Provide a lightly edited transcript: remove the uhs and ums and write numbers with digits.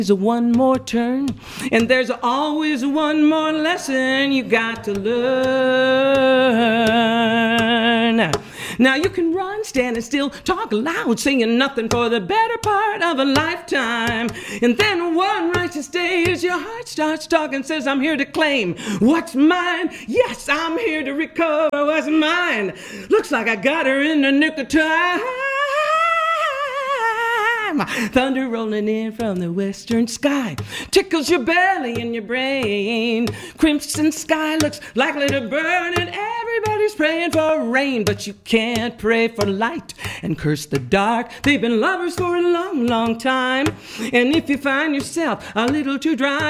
one more turn, and there's always one more lesson you got to learn. Now you can run, standing still, talk loud, singing nothing for the better part of a lifetime. And then one righteous day as your heart starts talking, says, I'm here to claim what's mine. Yes, I'm here to recover what's mine. Looks like I got her in the nick of time. Thunder rolling in from the western sky tickles your belly and your brain. Crimson sky looks likely to burn, and everybody's praying for rain. But you can't pray for light and curse the dark. They've been lovers for a long, long time. And if you find yourself a little too dry,